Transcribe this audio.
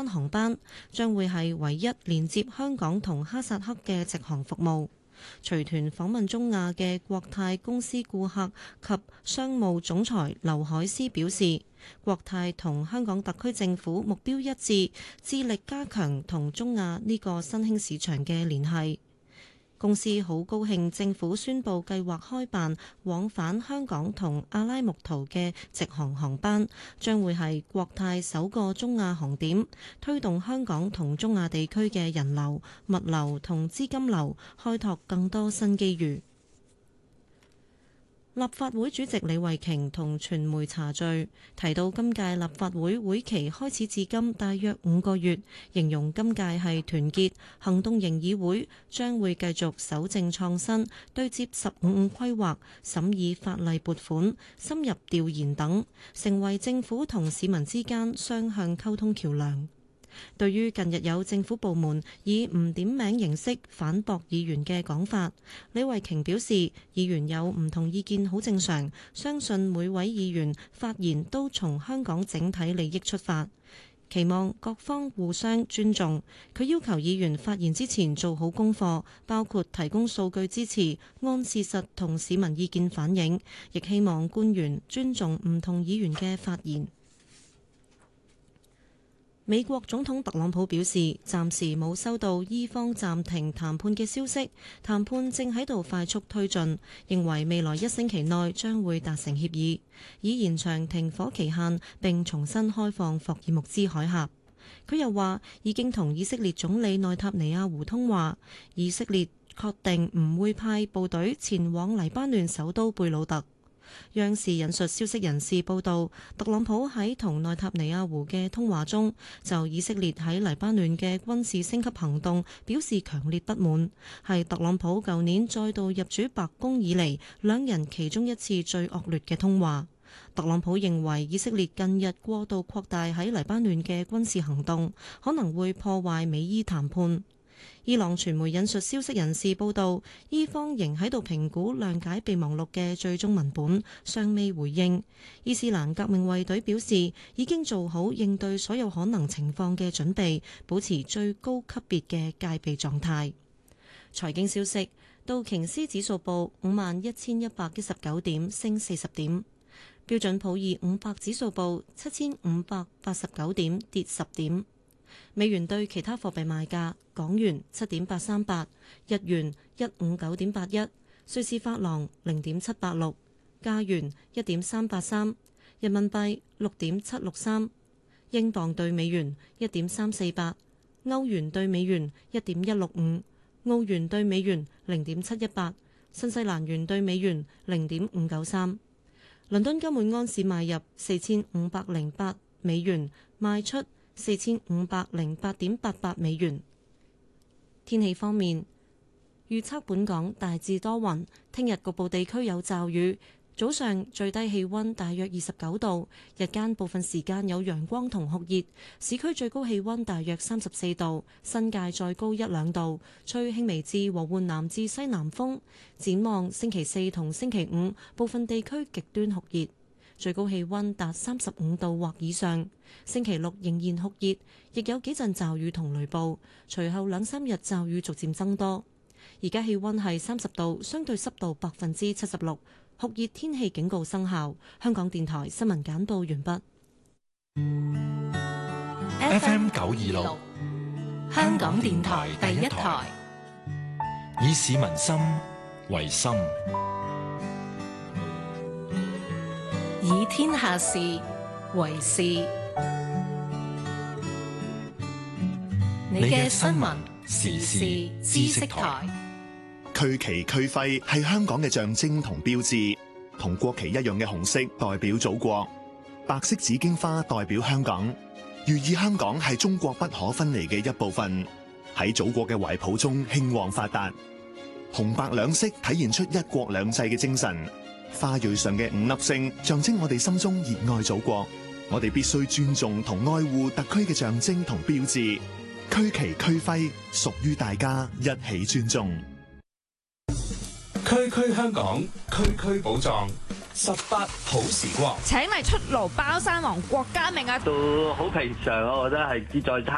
航班，將會係唯一連接香港同哈薩克嘅直航服務。隨團訪問中亞嘅國泰公司顧客及商務總裁劉海思表示，國泰同香港特區政府目標一致，致力加強同中亞呢個新興市場嘅聯繫。公司好高興政府宣布計劃開辦往返香港同阿拉木圖嘅直航航班，將會係國泰首個中亞航點，推動香港同中亞地區嘅人流、物流同資金流，開拓更多新機遇。立法會主席李慧瓊同傳媒茶敘，提到今屆立法會會期開始至今大約5個月，形容今屆係團結行動型議會，將會繼續守正創新，對接15規劃、審議法例撥款、深入調研等，成為政府同市民之間雙向溝通橋梁。對於近日有政府部門以唔點名形式反駁議員嘅講法，李慧瓊表示，議員有唔同意見好正常，相信每位議員發言都從香港整體利益出發，期望各方互相尊重。佢要求議員發言之前做好功課，包括提供數據支持，按事實同市民意見反映，亦希望官員尊重唔同議員嘅發言。美國總統特朗普表示，暫時冇收到伊方暫停談判嘅消息，談判正喺度快速推進，認為未來1星期內將會達成協議，以延長停火期限並重新開放霍爾木茲海峽。佢又話已經同以色列總理內塔尼亞胡通話，以色列確定唔會派部隊前往黎巴嫩首都貝魯特。央視引述消息人士報道，特朗普喺同內塔尼亞胡嘅通話中，就以色列喺黎巴嫩嘅軍事升級行動表示強烈不滿，係特朗普舊年再度入主白宮以嚟兩人其中一次最惡劣嘅通話。特朗普認為以色列近日過度擴大喺黎巴嫩嘅軍事行動，可能會破壞美伊談判。伊朗傳媒引述消息人士報道，伊方仍喺度評估諒解備忘錄嘅最終文本，尚未回應。伊斯蘭革命衛隊表示，已經做好應對所有可能情況嘅準備，保持最高級別嘅戒備狀態。財經消息，道瓊斯指數報51,119點，升40點；標準普爾500指數報7,589點，跌10點。美元對其他貨幣賣價：港元7.838，日元159.81，瑞士法郎0.786，加元1.383，人民幣6.763，英鎊對美元1.348，歐元對美元1.165，澳元對美元0.718，新西蘭元對美元0.593。倫敦金每安士買入4508美元，賣出4508.88美元。天氣方面，預測本港大致多雲，聽日局部地區有驟雨，早上最低氣溫大約29度，日間部分時間有陽光同酷熱，市區最高氣溫大約34度，新界再高1-2度，吹輕微至和緩南至西南風。展望星期4同星期5，部分地區極端酷熱，最高氣溫達35度或以上。星期6仍然酷熱，亦有幾陣驟雨同雷暴，隨後2-3日驟雨逐漸增多。而家氣溫係30度，相對濕度76%，酷熱天氣警告生效。香港電台新聞簡報完畢。 FM 926，香港電台第一台，以市民心為心， 以天下事為事。你嘅新聞時事知識台。 區旗區徽係香港嘅象徵同標誌，同國旗一樣嘅紅色代表祖國，白色紫荊花代表香港，寓意香港係中國不可分離嘅一部分，喺祖國嘅懷抱中興旺發達。紅白兩色體現出一國兩制嘅精神，花蕊上嘅5粒星象徵我哋心中熱愛祖國，我哋必須尊重同愛護特區嘅象徵同標誌。區旗區徽屬於大家，一起尊重。 區區香港，區區寶藏，18好時光。 請嚟出爐包山王郭家明啊！ 都好平常，我覺得係志在參